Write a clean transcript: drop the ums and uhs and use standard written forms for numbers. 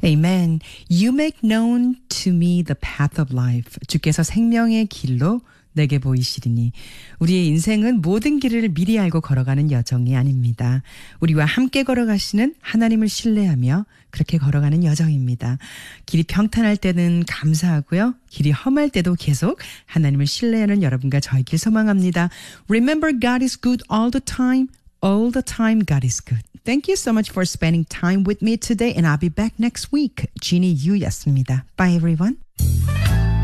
Amen. You make known to me the path of life. 주께서 생명의 길로 내게 보이시리니. 우리의 인생은 모든 길을 미리 알고 걸어가는 여정이 아닙니다. 우리와 함께 걸어가시는 하나님을 신뢰하며 그렇게 걸어가는 여정입니다. 길이 평탄할 때는 감사하고요. 길이 험할 때도 계속 하나님을 신뢰하는 여러분과 저희길 소망합니다. Remember, God is good all the time. All the time, God is good. Thank you so much for spending time with me today, and I'll be back next week. Jeannie Yu였습니다. Bye, everyone.